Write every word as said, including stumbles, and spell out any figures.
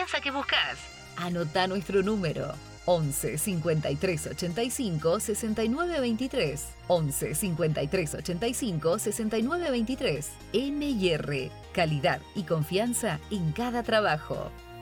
confianza que buscas. Anota nuestro número once cincuenta y tres ochenta y cinco sesenta y nueve veintitrés. once cincuenta y tres ochenta y cinco sesenta y nueve veintitrés. M y R, calidad y confianza en cada trabajo.